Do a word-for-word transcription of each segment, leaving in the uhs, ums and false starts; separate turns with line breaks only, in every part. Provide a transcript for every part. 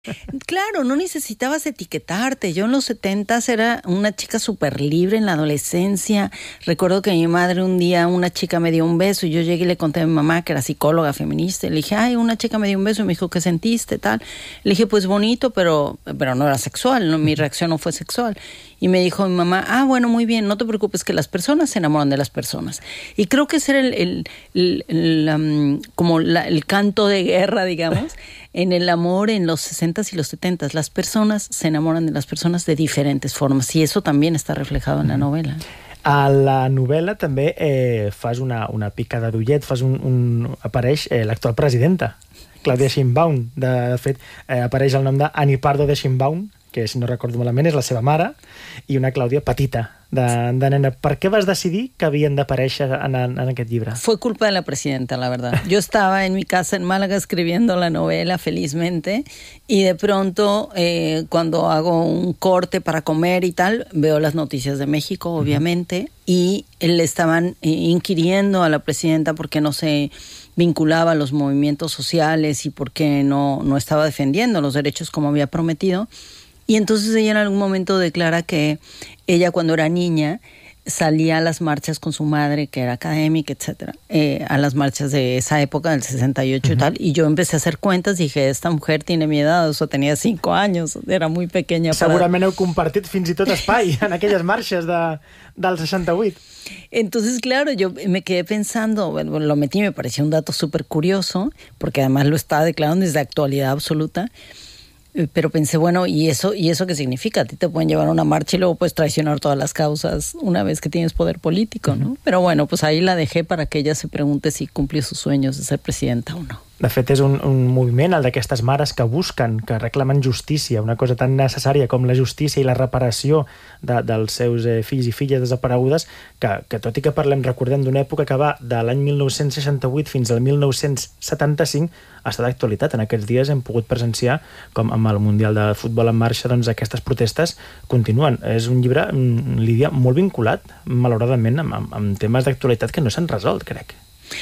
Claro, no necesitabas etiquetarte. Yo en los setentas era una chica súper libre en la adolescencia. Recuerdo que mi madre un día, una chica me dio un beso y yo llegué y le conté a mi mamá, que era psicóloga feminista, y le dije, ay, una chica me dio un beso y me dijo, ¿qué sentiste? Tal. Le dije, pues bonito, pero, pero no era sexual, ¿no? Mi reacción no fue sexual. Y me dijo mi mamá, ah, bueno, muy bien, no te preocupes, que las personas se enamoran de las personas. Y creo que ese era el, el, el, el um, como la, el canto de guerra, digamos, en el amor en los sesentas y los setentas. Las personas se enamoran de las personas de diferentes formas, y eso también está reflejado en la novela.
A la novel·la també eh, fas una, una picada d'ullet, fas un, un, apareix eh, l'actual presidenta, Clàudia Sheinbaum. De, de fet, eh, apareix el nom d'Annie Pardo de Sheinbaum, que si no recordo malament és la seva mare, i una Clàudia petita, de, de nena. ¿Por qué vas decidir que habían de aparèixer en, en, en aquest llibre?
Fue culpa de la presidenta, la verdad. Yo estaba en mi casa en Málaga escribiendo la novela felizmente, y de pronto eh, cuando hago un corte para comer y tal, veo las noticias de México, obviamente, uh-huh. y le estaban eh, inquiriendo a la presidenta por qué no se vinculaba a los movimientos sociales y por qué no, no estaba defendiendo los derechos como había prometido. Y entonces ella en algún momento declara que ella cuando era niña salía a las marchas con su madre, que era académica, etcétera, eh, a las marchas de esa época, del sesenta y ocho uh-huh. y tal, y yo empecé a hacer cuentas y dije, esta mujer tiene mi edad, o sea, tenía cinco años, era muy pequeña.
Segurament para... heu compartit fins i tot espai en aquelles marxes de, del seixanta-vuit.
Entonces, claro, yo me quedé pensando, bueno, lo metí, me pareció un dato súper curioso, porque además lo estaba declarando desde actualidad absoluta. Pero pensé, bueno, ¿y eso, ¿y eso qué significa? A ti te pueden llevar a una marcha y luego puedes traicionar todas las causas una vez que tienes poder político, ¿no? Pero bueno, pues ahí la dejé para que ella se pregunte si cumplió sus sueños de ser presidenta o no.
De fet, és un, un moviment, el d'aquestes mares que busquen, que reclamen justícia, una cosa tan necessària com la justícia i la reparació de, dels seus eh, fills i filles desaparegudes, que, que tot i que parlem, recordem, d'una època que va de l'any mil nou-cents seixanta-vuit fins al mil nou-cents setanta-cinc, està d'actualitat. En aquests dies hem pogut presenciar com amb el Mundial de Futbol en marxa, doncs aquestes protestes continuen. És un llibre, Lídia, molt vinculat, malauradament, amb, amb, amb temes d'actualitat que no s'han resolt, crec.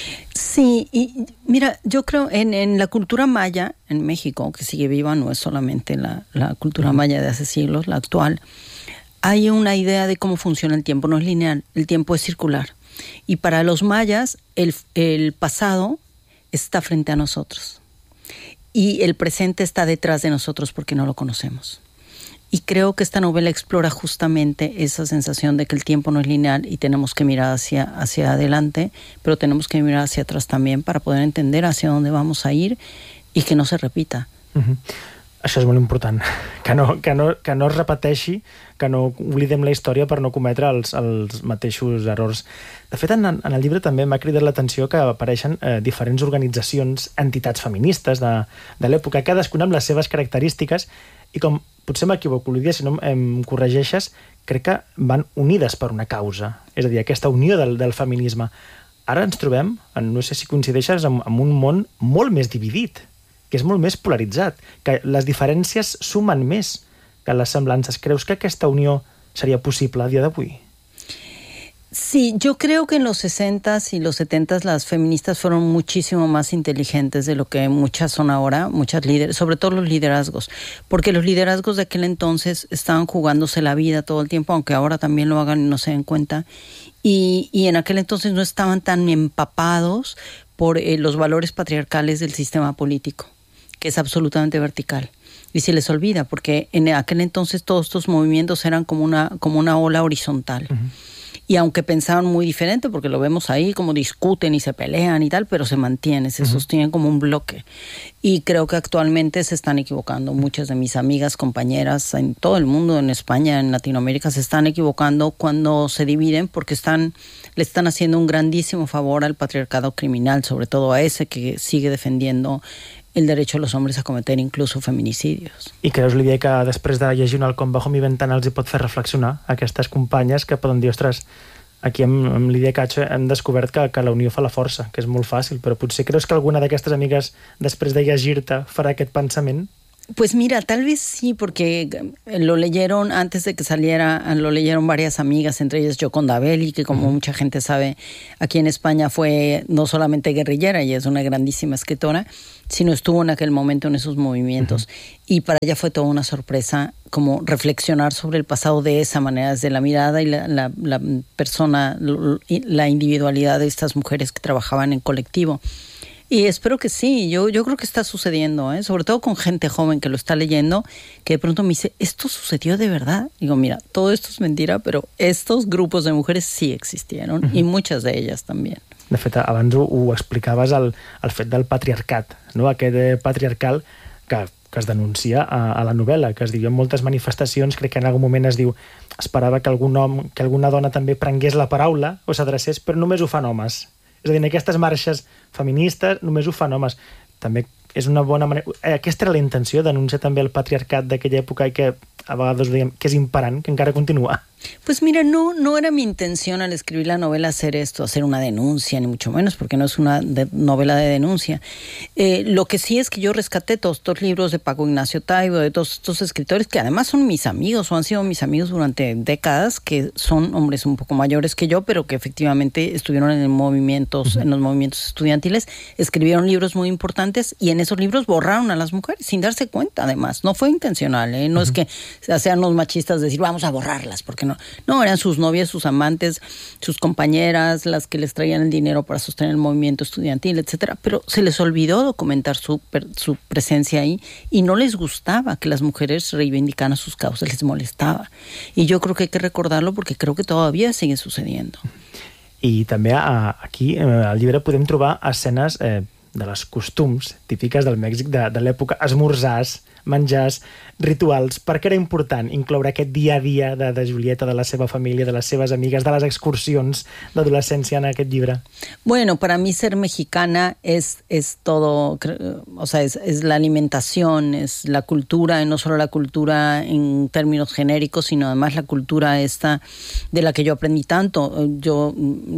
Sí, y mira, yo creo en, en la cultura maya en México, que sigue viva, no es solamente la, la cultura maya de hace siglos, la actual, hay una idea de cómo funciona el tiempo, no es lineal, el tiempo es circular. Y para los mayas, el, el pasado está frente a nosotros y el presente está detrás de nosotros porque no lo conocemos. Y creo que esta novela explora justamente esa sensación de que el tiempo no es lineal y tenemos que mirar hacia, hacia adelante, pero tenemos que mirar hacia atrás también para poder entender hacia dónde vamos a ir y que no se repita.
Uh-huh. Això és molt important, que no, que, no, que no es repeteixi, que no oblidem la història per no cometre els, els mateixos errors. De fet, en, en el llibre també m'ha cridat l'atenció que apareixen eh, diferents organitzacions, entitats feministes de, de l'època, cadascuna amb les seves característiques, i com potser m'equivoco, Lídia, si no em corregeixes, crec que van unides per una causa, és a dir, aquesta unió del, del feminisme. Ara ens trobem, no sé si coincideixes, amb, amb un món molt més dividit, que és molt més polaritzat, que les diferències sumen més que les semblances. Creus que aquesta unió seria possible a dia d'avui?
Sí, yo creo que en los sesentas y los setentas las feministas fueron muchísimo más inteligentes de lo que muchas son ahora, muchas líderes, sobre todo los liderazgos, porque los liderazgos de aquel entonces estaban jugándose la vida todo el tiempo, aunque ahora también lo hagan y no se den cuenta, y, y en aquel entonces no estaban tan empapados por eh, los valores patriarcales del sistema político, que es absolutamente vertical. Y se les olvida, porque en aquel entonces todos estos movimientos eran como una, como una ola horizontal. Uh-huh. Y aunque pensaban muy diferente, porque lo vemos ahí, como discuten y se pelean y tal, pero se mantienen, se uh-huh. sostienen como un bloque. Y creo que actualmente se están equivocando. Muchas de mis amigas, compañeras en todo el mundo, en España, en Latinoamérica, se están equivocando cuando se dividen, porque están, le están haciendo un grandísimo favor al patriarcado criminal, sobre todo a ese que sigue defendiendo el derecho de los hombres a cometer incluso feminicidios.
I creus, Lídia, que després de llegir un halcón bajo mi ventana els hi pot fer reflexionar a aquestes companyes que poden dir, ostres, aquí amb, amb Lídia Cacho hem descobert que, que la unió fa la força, que és molt fàcil, però potser creus que alguna d'aquestes amigues, després de llegir-te, farà aquest pensament?
Pues mira, tal vez sí, porque lo leyeron antes de que saliera, lo leyeron varias amigas, entre ellas Yoconda Belli, que como uh-huh. mucha gente sabe, aquí en España fue no solamente guerrillera, ella es una grandísima escritora, sino estuvo en aquel momento en esos movimientos. Uh-huh. Y para ella fue toda una sorpresa como reflexionar sobre el pasado de esa manera, desde la mirada y la, la, la persona, la individualidad de estas mujeres que trabajaban en colectivo. Y espero que sí, yo, yo creo que está sucediendo, ¿eh? Sobre todo con gente joven que lo está leyendo, que de pronto me dice, ¿esto sucedió de verdad? Digo, mira, todo esto es mentira, però estos grupos de mujeres sí existieron, uh-huh. i muchas de ellas també.
De fet, abans ho, ho explicaves, el, el fet del patriarcat, no? Aquest patriarcal que, que es denuncia a, a la novel·la, que es diu en moltes manifestacions, crec que en algun moment es diu, esperava que algun home, que alguna dona també prengués la paraula o s'adrecés, però només ho fan homes. És a dir, en aquestes marxes feministes només ho fan homes. També és una bona manera... Aquesta era la intenció, denunciar també el patriarcat d'aquella època i que a vegades diem que és imperant, que encara continua.
Pues mira, no, no era mi intención al escribir la novela hacer esto, hacer una denuncia, ni mucho menos, porque no es una de, novela de denuncia. Eh, lo que sí es que yo rescaté todos estos libros de Paco Ignacio Taibo, de todos estos escritores que además son mis amigos o han sido mis amigos durante décadas, que son hombres un poco mayores que yo, pero que efectivamente estuvieron en, movimientos, uh-huh. en los movimientos estudiantiles, escribieron libros muy importantes y en esos libros borraron a las mujeres sin darse cuenta, además. No fue intencional, ¿eh? No uh-huh. es que sean los machistas decir vamos a borrarlas, porque no. No, eran sus novias, sus amantes, sus compañeras, las que les traían el dinero para sostener el movimiento estudiantil, etcétera. Pero se les olvidó documentar su, su presencia ahí y no les gustaba que las mujeres reivindicaran sus causas, les molestaba. Y yo creo que hay que recordarlo porque creo que todavía sigue sucediendo.
I també aquí, al llibre, podem trobar escenes eh, de les costums típiques del Mèxic de, de l'època, esmorzars, menjars, rituals. Per què era important incloure aquest dia a dia de, de Julieta, de la seva família, de les seves amigues, de les excursions d'adolescència en aquest llibre?
Bueno, para mí ser mexicana es, es todo, o sea, es, es la alimentación, es la cultura, y no solo la cultura en términos genéricos, sino además la cultura esta de la que yo aprendí tanto. Yo,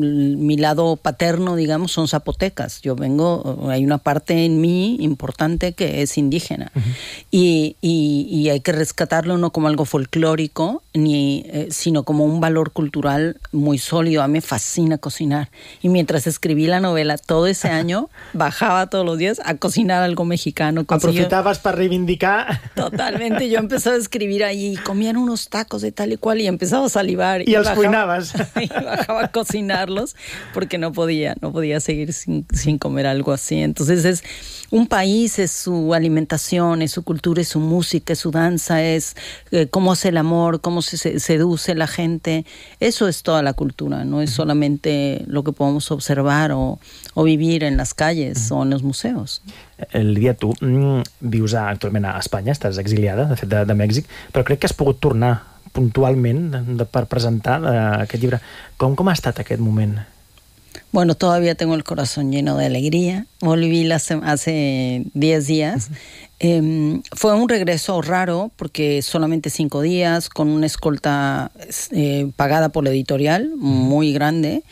mi lado paterno, digamos, son zapotecas. Yo vengo, hay una parte en mí importante que es indígena. Uh-huh. Y, y, y hay que rescatarlo no como algo folclórico, ni, eh, sino como un valor cultural muy sólido. A mí me fascina cocinar. Y mientras escribí la novela todo ese año, bajaba todos los días a cocinar algo mexicano.
Aprofitabas para reivindicar.
Totalmente. Yo empezaba a escribir ahí, comían unos tacos de tal y cual, y empezaba a salivar.
Y, y los cuinabas.
Y bajaba a cocinarlos, porque no podía, no podía seguir sin, sin comer algo así. Entonces es un país, es su alimentación, es su cultura, es su música, es su danza, es eh, cómo hace el amor, cómo se seduce la gente. Eso es toda la cultura, no es solamente lo que podemos observar o, o vivir en las calles uh-huh. o en los museos.
Lídia, tu mm, vius actualment a Espanya, estàs exiliada, de fet, de, de Mèxic, però crec que has pogut tornar puntualment de, de, per presentar uh, aquest llibre. Com, com ha estat aquest moment?
Bueno, todavía tengo el corazón lleno de alegría. Volví las, hace diez días. Uh-huh. Eh, fue un regreso raro porque solamente cinco días con una escolta eh, pagada por la editorial, uh-huh. muy grande,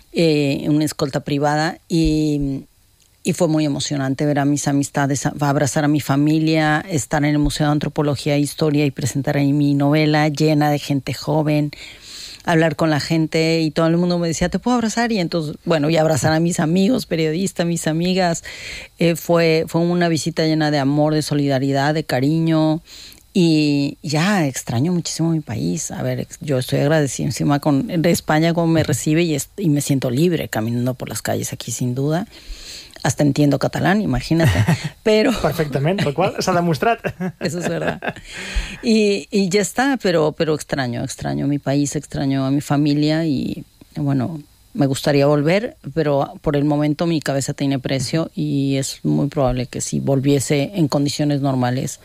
eh, una escolta privada y, y fue muy emocionante ver a mis amistades, abrazar a mi familia, estar en el Museo de Antropología e Historia y presentar ahí mi novela llena de gente joven, hablar con la gente y todo el mundo me decía, ¿te puedo abrazar? Y entonces, bueno, y abrazar a mis amigos, periodistas, mis amigas. Eh, fue, fue una visita llena de amor, de solidaridad, de cariño. Y ya extraño muchísimo mi país. A ver, yo estoy agradecida con de España como me recibe y, es, y me siento libre caminando por las calles aquí, sin duda. Hasta entiendo catalán, imagínate. Pero
perfectamente, lo cual s'ha demostrat.
Eso es verdad. Y, y ya está, pero, pero extraño, extraño mi país, extraño a mi familia y, bueno, me gustaría volver, pero por el momento mi cabeza tiene precio y es muy probable que si volviese en condiciones normales,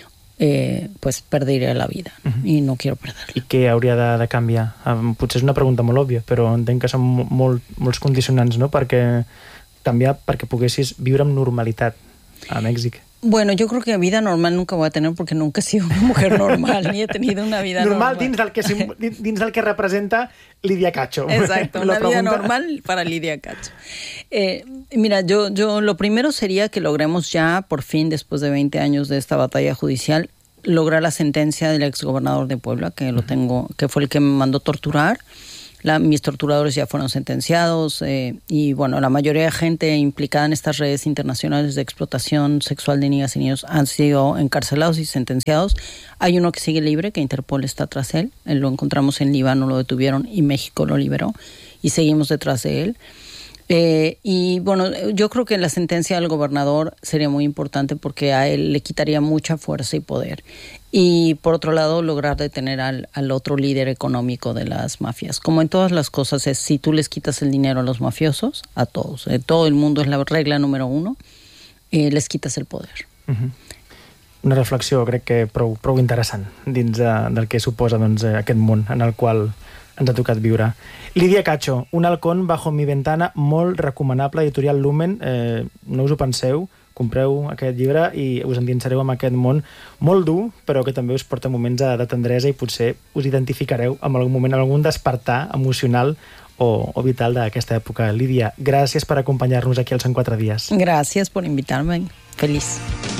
eh, pues perdería la vida uh-huh. i no quiero perderla.
I què hauria de, de canviar? Um, potser és una pregunta molt òbvia, però entenc que són molt, molts condicionants, no?, perquè canviar perquè poguessis viure amb normalitat a Mèxic?
Bueno, yo creo que vida normal nunca voy a tener porque nunca he sido una mujer normal, ni he tenido una vida normal.
Normal dins del que, dins del que representa Lidia Cacho.
Exacto, una vida normal para Lidia Cacho. Eh, mira, yo, yo lo primero sería que logremos ya, por fin, después de veinte años de esta batalla judicial, lograr la sentencia del exgobernador de Puebla, que lo tengo, que fue el que me mandó torturar. La, mis torturadores ya fueron sentenciados eh, y bueno, la mayoría de gente implicada en estas redes internacionales de explotación sexual de niñas y niños han sido encarcelados y sentenciados. Hay uno que sigue libre, que Interpol está tras él. Él lo encontramos en Líbano, lo detuvieron y México lo liberó y seguimos detrás de él. Eh, y bueno, yo creo que la sentencia del gobernador sería muy importante porque a él le quitaría mucha fuerza y poder. Y por otro lado, lograr detener al, al otro líder económico de las mafias. Como en todas las cosas, es si tú les quitas el dinero a los mafiosos, a todos, eh, todo el mundo es la regla número uno, eh, les quitas el poder.
Uh-huh. Una reflexió, crec que prou, prou interessant dins de, del que suposa doncs, aquest món en el qual ens ha tocat viure. Lidia Cacho, Un halcón bajo mi ventana, molt recomanable, editorial Lumen, eh, no us ho penseu, compreu aquest llibre i us endinsareu en aquest món molt dur, però que també us porta moments de, de tendresa i potser us identificareu en algun moment, en algun despertar emocional o, o vital d'aquesta època. Lídia, gràcies per acompanyar-nos aquí als cent quatre dies.
Gràcies per invitar-me. Feliç.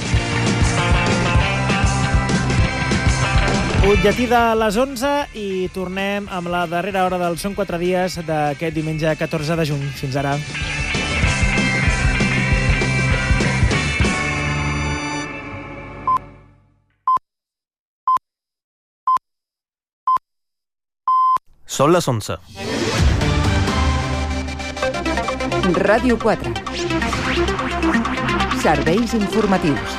Butlletí de les onze i tornem amb la darrera hora dels Són quatre dies d'aquest diumenge catorze de juny. Fins ara.
Són les onze.
Ràdio quatre. Serveis informatius.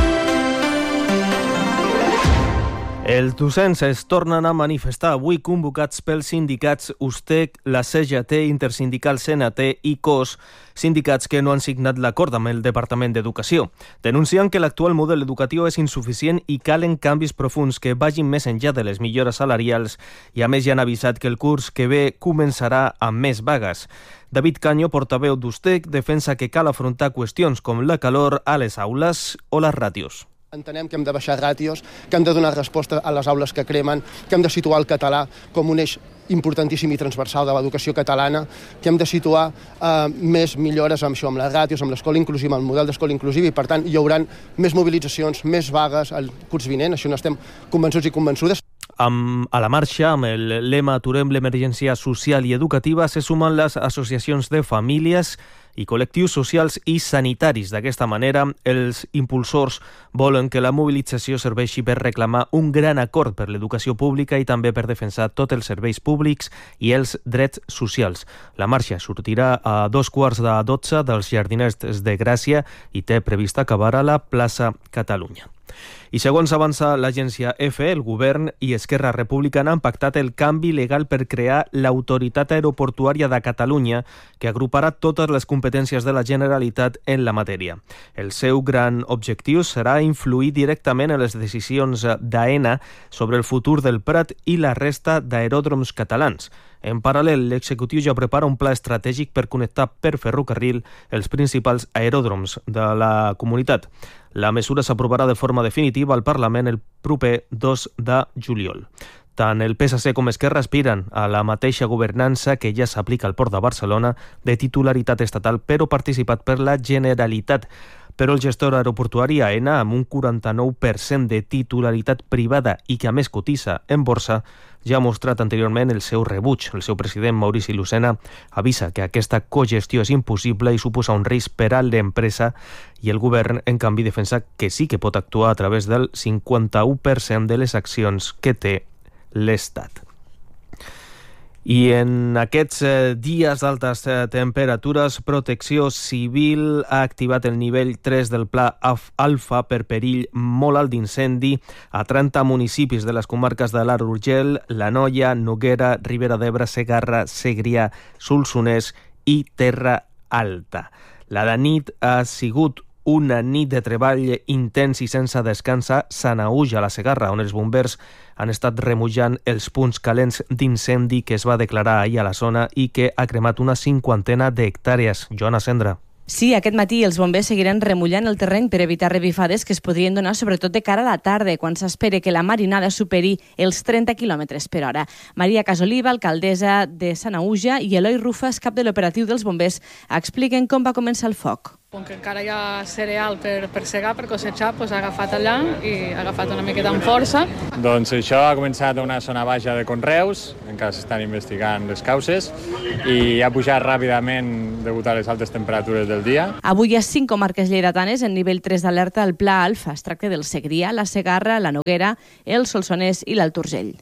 Els docents es tornen a manifestar avui convocats pels sindicats U S T E C, la C G T, Intersindical C N T i C O S, sindicats que no han signat l'acord amb el Departament d'Educació. Denuncien que l'actual model educatiu és insuficient i calen canvis profunds que vagin més enllà de les millores salarials i a més ja han avisat que el curs que ve començarà amb més vagues. David Caño, portaveu d'U S T E C, defensa que cal afrontar qüestions com la calor a les aules o les ràtios.
Entenem que hem de baixar ràtios, que hem de donar resposta a les aules que cremen, que hem de situar el català com un eix importantíssim i transversal de l'educació catalana, que hem de situar eh, més millores amb això, amb les ràtios, amb l'escola inclusiva, amb el model d'escola inclusiva, i per tant hi haurà més mobilitzacions, més vagues al curs vinent, això n'estem convençuts i convençudes.
Amb, a la marxa, amb el lema Aturem l'emergència social i educativa, se sumen les associacions de famílies i col·lectius socials i sanitaris. D'aquesta manera, els impulsors volen que la mobilització serveixi per reclamar un gran acord per l'educació pública i també per defensar tots els serveis públics i els drets socials. La marxa sortirà a dos quarts de dotze dels Jardiners de Gràcia i té previst acabar a la plaça Catalunya. I segons avança l'agència EFE, el govern i Esquerra Republicana han pactat el canvi legal per crear l'Autoritat Aeroportuària de Catalunya, que agruparà totes les competències de la Generalitat en la matèria. El seu gran objectiu serà influir directament en les decisions d'AENA sobre el futur del Prat i la resta d'aeròdroms catalans. En paral·lel, l'executiu ja prepara un pla estratègic per connectar per ferrocarril els principals aeròdroms de la comunitat. La mesura s'aprovarà de forma definitiva al Parlament el proper dos de juliol. Tant el P S C com Esquerra aspiren a la mateixa governança que ja s'aplica al Port de Barcelona de titularitat estatal, però participat per la Generalitat. Però el gestor aeroportuari AENA, amb un quaranta-nou per cent de titularitat privada i que a més cotitza en borsa, ja ha mostrat anteriorment el seu rebuig. El seu president, Maurici Lucena, avisa que aquesta cogestió és impossible i suposa un risc per a l'empresa i el govern, en canvi, defensa que sí que pot actuar a través del cinquanta-u per cent de les accions que té l'Estat. I en aquests eh, dies d'altes eh, temperatures, Protecció Civil ha activat el nivell tres del pla Alfa per perill molt alt d'incendi a trenta municipis de les comarques de l'Alt Urgell, La Noia, Noguera, Ribera d'Ebre, Segarra, Segrià, Solsonès i Terra Alta. La de nit ha sigut una nit de treball intens i sense descans a Sanaüja, a la Segarra, on els bombers han estat remullant els punts calents d'incendi que es va declarar ahir a la zona i que ha cremat una cinquantena d'hectàrees. Joana Cendra.
Sí, aquest matí els bombers seguiran remullant el terreny per evitar revifades que es podrien donar sobretot de cara a la tarda, quan s'espera que la marinada superi els trenta quilòmetres per hora. Maria Casoliva, alcaldessa de Sanaüja, i Eloi Rufas, cap de l'operatiu dels bombers, expliquen com va començar el foc.
Com que encara hi ha cereal per, per segar, per cosetxar, doncs ha agafat allà i ha agafat una miqueta amb força.
Doncs això ha començat a una zona baixa de conreus, encara s'estan investigant les causes, i ha pujat ràpidament degut a les altes temperatures del dia.
Avui hi ha cinc comarques lleidatanes en nivell tres d'alerta al Pla Alfa. Es tracta del Segrià, la Segarra, la Noguera, el Solsonès i l'Alt Urgell.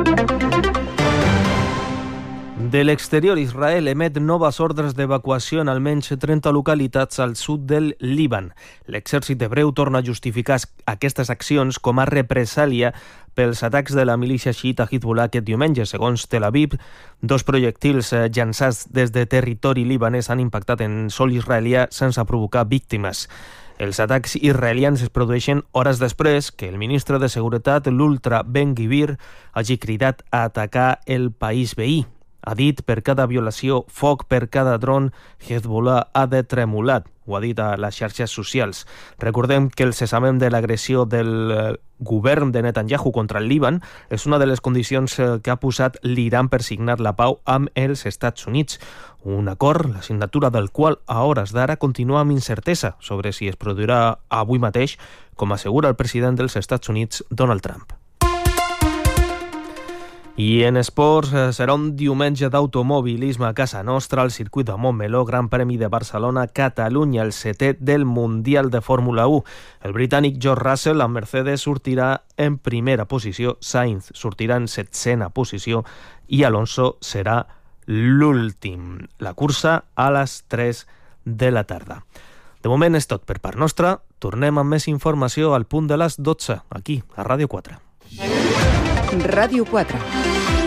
De l'exterior, Israel emet noves ordres d'evacuació en almenys trenta localitats al sud del Líban. L'exèrcit hebreu torna a justificar aquestes accions com a represàlia pels atacs de la milícia xiïta Hezbollah aquest diumenge. Segons Tel Aviv, dos projectils llançats des de territori libanès han impactat en sòl israelià sense provocar víctimes. Els atacs israelians es produeixen hores després que el ministre de Seguretat, l'ultra Ben Gvir, hagi cridat a atacar el país veí. Ha dit, per cada violació, foc per cada dron, Hezbollah ha de tremolat. Ho ha dit a les xarxes socials. Recordem que el cessament de l'agressió del govern de Netanyahu contra el Líban és una de les condicions que ha posat l'Iran per signar la pau amb els Estats Units. Un acord, la signatura del qual a hores d'ara continua amb incertesa sobre si es produirà avui mateix, com assegura el president dels Estats Units, Donald Trump. I en esports, serà un diumenge d'automobilisme a casa nostra al circuit de Montmeló, Gran Premi de Barcelona, Catalunya, el setè del Mundial de Fórmula u. El britànic George Russell amb Mercedes sortirà en primera posició, Sainz sortirà en setzena posició i Alonso serà l'últim. La cursa a les tres de la tarda. De moment és tot per part nostra. Tornem amb més informació al punt de les dotze, aquí, a Ràdio quatre.
Ràdio quatre.